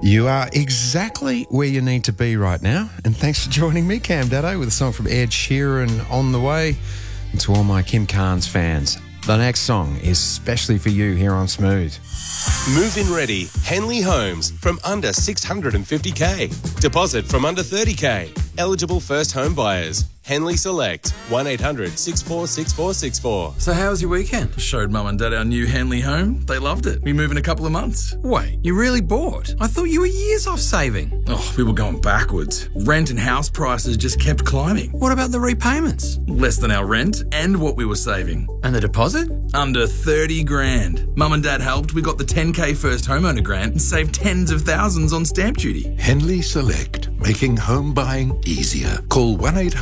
You are exactly where you need to be right now. And thanks for joining me, Cam Daddo, with a song from Ed Sheeran on the way. And to all my Kim Carnes fans, the next song is specially for you here on Smooth. Move-in ready, Henley Homes from under 650k. Deposit from under 30k. Eligible first home buyers. Henley Select, 1-800-646464. So how was your weekend? Showed Mum and Dad our new Henley home. They loved it. We move in a couple of months. Wait, you really bought? I thought you were years off saving. Oh, we were going backwards. Rent and house prices just kept climbing. What about the repayments? Less than our rent and what we were saving. And the deposit? Under 30 grand. Mum and Dad helped. We got the 10k first homeowner grant and saved tens of thousands on stamp duty. Henley Select, making home buying easier. Call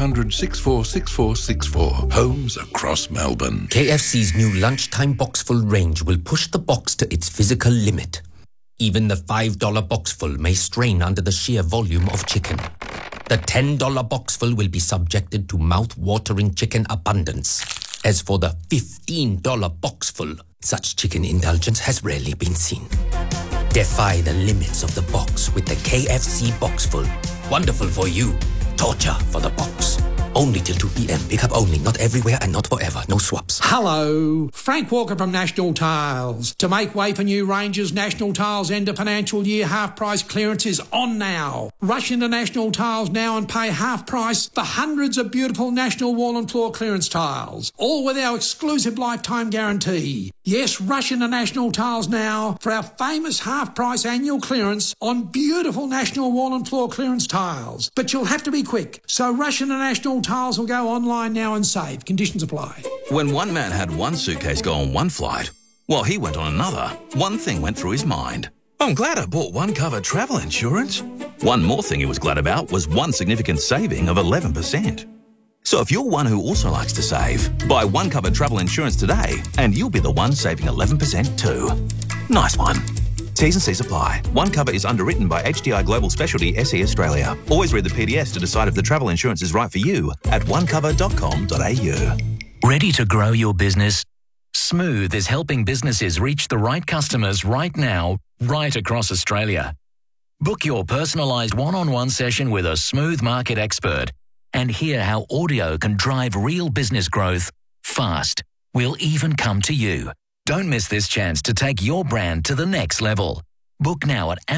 1-800-646464. Homes across Melbourne. KFC's new lunchtime boxful range will push the box to its physical limit. Even the $5 boxful may strain under the sheer volume of chicken. The $10 boxful will be subjected to mouth-watering chicken abundance. As for the $15 boxful, such chicken indulgence has rarely been seen. Defy the limits of the box with the KFC Boxful. Wonderful for you. Torture for the box. Only till 2 p.m. Pick up only. Not everywhere and not forever. No swaps. Hello. Frank Walker from National Tiles. To make way for new ranges, National Tiles end of financial year half price clearance is on now. Rush into National Tiles now and pay half price for hundreds of beautiful National Wall and Floor clearance tiles. All with our exclusive lifetime guarantee. Yes, rush into National Tiles now for our famous half price annual clearance on beautiful National Wall and Floor clearance tiles. But you'll have to be quick. So rush into National Tiles will go online now and save. Conditions apply. When one man had one suitcase go on one flight, while he went on another, one thing went through his mind. I'm glad I bought one cover travel insurance. One more thing he was glad about was one significant saving of 11%. So if you're one who also likes to save, buy one cover travel insurance today and you'll be the one saving 11% too. Nice one. T's and C's apply. One cover is underwritten by HDI Global Specialty SE Australia. Always read the PDS to decide if the travel insurance is right for you at onecover.com.au. Ready to grow your business? Smooth is helping businesses reach the right customers right now, right across Australia. Book your personalised one-on-one session with a Smooth market expert and hear how audio can drive real business growth fast. We'll even come to you. Don't miss this chance to take your brand to the next level. Book now at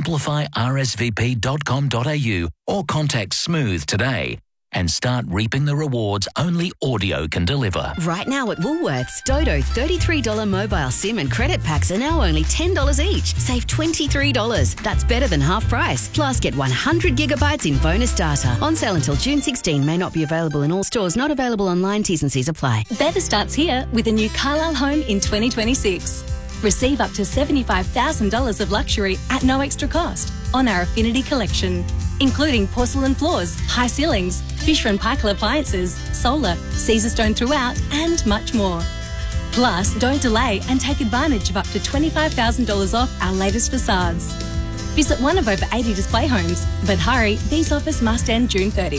amplifyrsvp.com.au or contact Smooth today and start reaping the rewards only audio can deliver. Right now at Woolworths, Dodo $33 mobile SIM and credit packs are now only $10 each. Save $23. That's better than half price. Plus, get 100 gigabytes in bonus data. On sale until June 16. May not be available in all stores. Not available online. T's and C's apply. Better starts here with a new Carlisle home in 2026. Receive up to $75,000 of luxury at no extra cost on our Affinity collection, including porcelain floors, high ceilings, Fisher & Paykel appliances, solar, Caesar stone throughout, and much more. Plus, don't delay and take advantage of up to $25,000 off our latest facades. Visit one of over 80 display homes, but hurry, these offers must end June 30.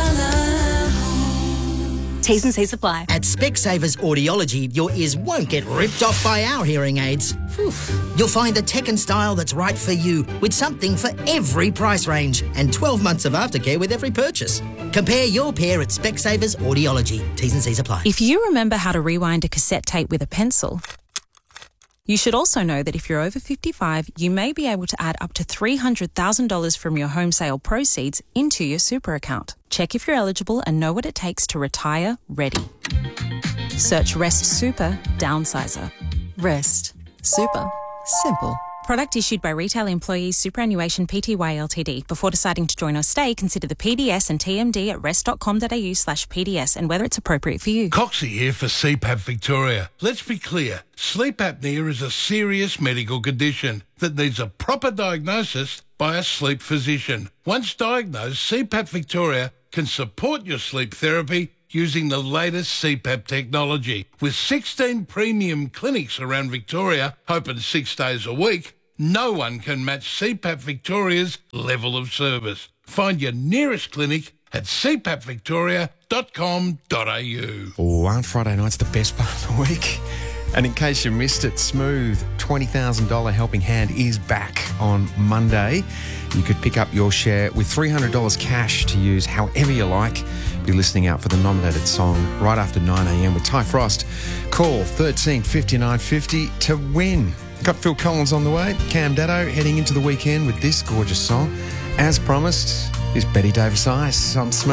T's and C's apply. At Specsavers Audiology, your ears won't get ripped off by our hearing aids. You'll find the tech and style that's right for you, with something for every price range and 12 months of aftercare with every purchase. Compare your pair at Specsavers Audiology. T's and C's apply. If you remember how to rewind a cassette tape with a pencil, you should also know that if you're over 55, you may be able to add up to $300,000 from your home sale proceeds into your super account. Check if you're eligible and know what it takes to retire ready. Search Rest Super Downsizer. Rest Super Simple. Product issued by Retail Employees Superannuation Pty Ltd. Before deciding to join or stay, consider the PDS and TMD at rest.com.au/PDS and whether it's appropriate for you. Coxie here for CPAP Victoria. Let's be clear. Sleep apnea is a serious medical condition that needs a proper diagnosis by a sleep physician. Once diagnosed, CPAP Victoria can support your sleep therapy using the latest CPAP technology. With 16 premium clinics around Victoria, open 6 days a week, no one can match CPAP Victoria's level of service. Find your nearest clinic at cpapvictoria.com.au. Oh, aren't Friday nights the best part of the week? And in case you missed it, Smooth $20,000 helping hand is back on Monday. You could pick up your share with $300 cash to use however you like. Be listening out for the nominated song right after 9 a.m. with Ty Frost. Call 13 59 50 to win. Got Phil Collins on the way. Cam Daddo heading into the weekend with this gorgeous song. As promised, is Betty Davis Ice on Smooth.